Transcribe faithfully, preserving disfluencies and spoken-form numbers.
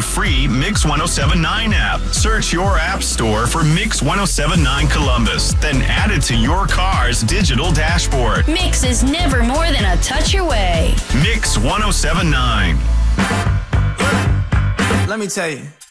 free Mix ten seventy-nine app. Search your app store for Mix ten seventy-nine Columbus, then add it to your car's digital dashboard. Mix is never more than a touch away. Mix ten seventy-nine. Let me tell you.